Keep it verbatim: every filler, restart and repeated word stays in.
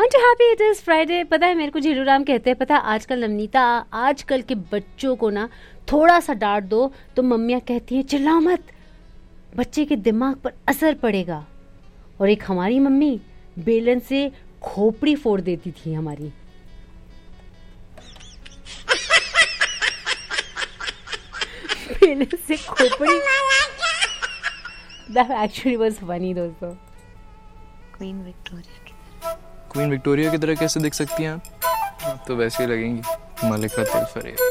Aren't you happy it is Friday? पता है मेरे को झीलू राम कहते हैं, पता है आजकल नवनीता, आजकल के बच्चों को ना थोड़ा सा डांट दो तो मम्मियाँ कहती हैं चिल्लाओ मत, बच्चे के दिमाग पर असर पड़ेगा। और एक हमारी मम्मी बेलन से खोपड़ी फोड़ देती थी हमारी। बेलन से खोपड़ी। That actually was funny दोस्तों। क्वीन विक्टोरिया की तरह। क्वीन विक्टोरिया की तरह कैसे दिख सकती हैं आप? आप तो वैसे ही लगेंगी मलिका तिलफरेब।